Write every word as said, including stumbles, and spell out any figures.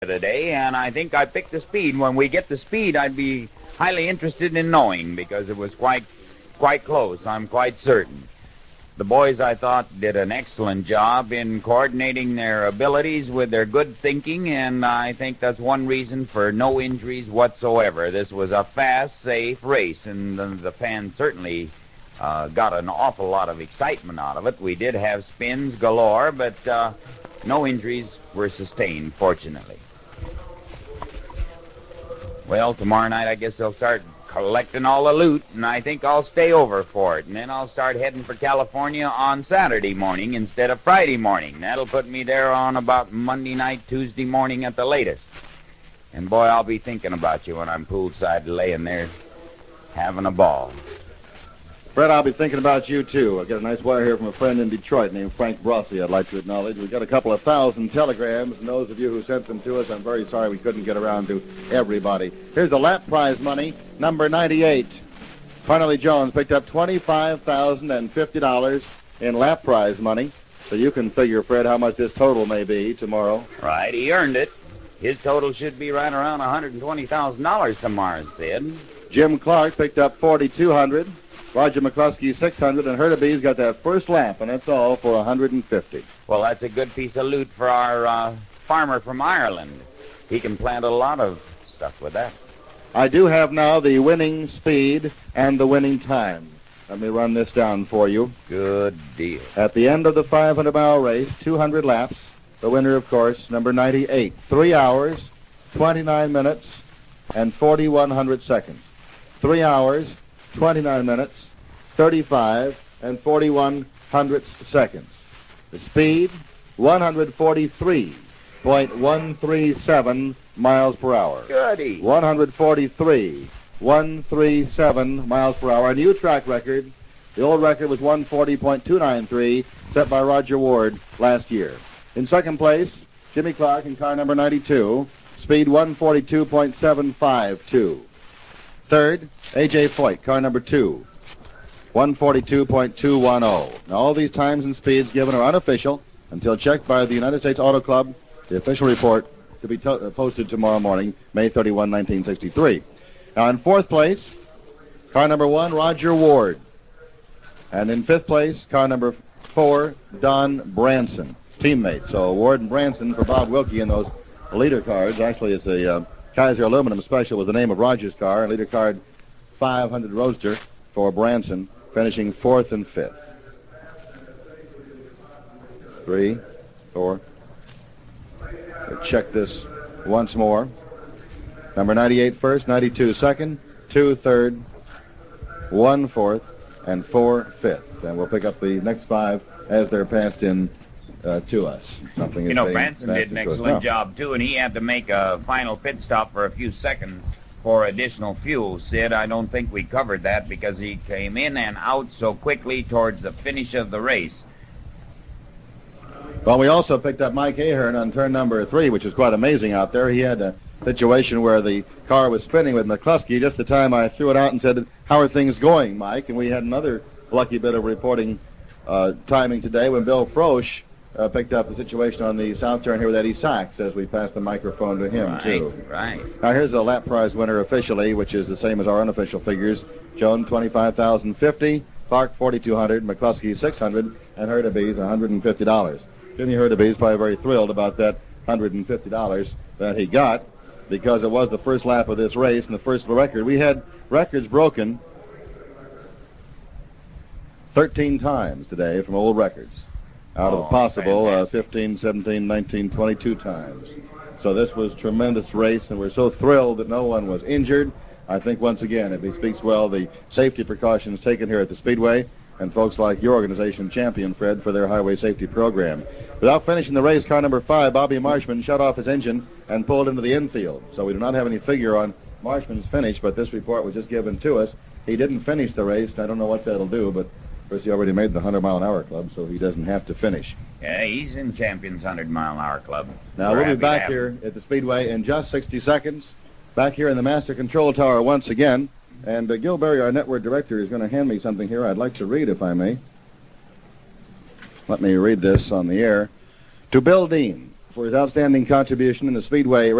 today, and I think I picked the speed. When we get the speed, I'd be highly interested in knowing, because it was quite, quite close, I'm quite certain. The boys, I thought, did an excellent job in coordinating their abilities with their good thinking, and I think that's one reason for no injuries whatsoever. This was a fast, safe race, and the, the fans certainly uh, got an awful lot of excitement out of it. We did have spins galore, but uh, no injuries were sustained, fortunately. Well, tomorrow night I guess they'll start collecting all the loot, and I think I'll stay over for it. And then I'll start heading for California on Saturday morning instead of Friday morning. That'll put me there on about Monday night, Tuesday morning at the latest. And boy, I'll be thinking about you when I'm poolside laying there having a ball. Fred, I'll be thinking about you, too. I got a nice wire here from a friend in Detroit named Frank Brossi, I'd like to acknowledge. We got a couple of thousand telegrams, and those of you who sent them to us, I'm very sorry we couldn't get around to everybody. Here's the lap prize money, number ninety-eight. Farnelly Jones picked up twenty-five thousand fifty dollars in lap prize money, so you can figure, Fred, how much this total may be tomorrow. Right, he earned it. His total should be right around one hundred twenty thousand dollars tomorrow, Sid. Jim Clark picked up forty-two hundred dollars. Roger McCluskey, six hundred dollars, and Hurtaby's got that first lap, and that's all for one hundred fifty dollars. Well, that's a good piece of loot for our uh, farmer from Ireland. He can plant a lot of stuff with that. I do have now the winning speed and the winning time. Let me run this down for you. Good deal. At the end of the five hundred mile race, two hundred laps, the winner, of course, number ninety-eight. Three hours, twenty-nine minutes, and forty-one hundred seconds. Three hours, twenty-nine minutes, thirty-five, and forty-one hundredths seconds. The speed, one hundred forty-three point one three seven miles per hour. Goody. one hundred forty-three point one three seven miles per hour. A new track record. The old record was one forty point two nine three, set by Roger Ward last year. In second place, Jimmy Clark in car number ninety-two, speed one forty-two point seven five two. Third, A J Foyt, car number two, one forty-two point two one zero. Now, all these times and speeds given are unofficial until checked by the United States Auto Club. The official report to be to- posted tomorrow morning, May thirty-first, nineteen sixty-three. Now, in fourth place, car number one, Roger Ward. And in fifth place, car number four, Don Branson, teammate. So Ward and Branson for Bob Wilkie in those leader cars. Actually, it's a uh, Kaiser Aluminum Special was the name of Roger's car, and leader card five hundred Roadster for Branson, finishing fourth and fifth. Three, four. We'll check this once more. Number ninety-eight first, ninety-two second, two third, one fourth, and four fifth. And we'll pick up the next five as they're passed in Uh, to us. Something you know, Branson did an excellent job, too, and he had to make a final pit stop for a few seconds for additional fuel. Sid, I don't think we covered that because he came in and out so quickly towards the finish of the race. Well, we also picked up Mike Ahern on turn number three, which is quite amazing out there. He had a situation where the car was spinning with McCluskey just the time I threw it out and said, "How are things going, Mike?" And we had another lucky bit of reporting uh, timing today when Bill Frosch Uh, picked up the situation on the south turn here with Eddie Sachs as we passed the microphone to him, right, too. Right, Now, here's the lap prize winner officially, which is the same as our unofficial figures. Jones, twenty-five thousand fifty, Clark, forty-two hundred, McCluskey, six hundred, and Hurtaby's, one hundred fifty dollars. Jimmy Hurtaby's probably very thrilled about that one hundred fifty dollars that he got because it was the first lap of this race and the first record. We had records broken thirteen times today from old records. Out oh, of possible uh, fantastic. fifteen, seventeen, nineteen, twenty-two times. So this was a tremendous race, and we're so thrilled that no one was injured. I think, once again, if he speaks well, the safety precautions taken here at the Speedway, and folks like your organization, Champion, Fred, for their highway safety program. Without finishing the race, car number five, Bobby Marshman, shut off his engine and pulled into the infield. So we do not have any figure on Marshman's finish, but this report was just given to us. He didn't finish the race, and I don't know what that'll do, but of course, he already made the one hundred mile an hour club, so he doesn't have to finish. Yeah, he's in Champion's one hundred mile an hour club. Now, We're we'll be back happy to have here at the Speedway in just sixty seconds. Back here in the Master Control Tower once again. And uh, Gil Berry, our network director, is going to hand me something here I'd like to read, if I may. Let me read this on the air. To Bill Dean, for his outstanding contribution in the Speedway